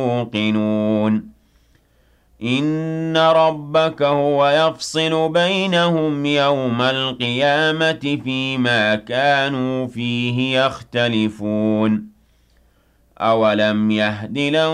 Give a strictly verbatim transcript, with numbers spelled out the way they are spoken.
يوقنون إن ربك هو يفصل بينهم يوم القيامة فيما كانوا فيه يختلفون أولم يهد لهم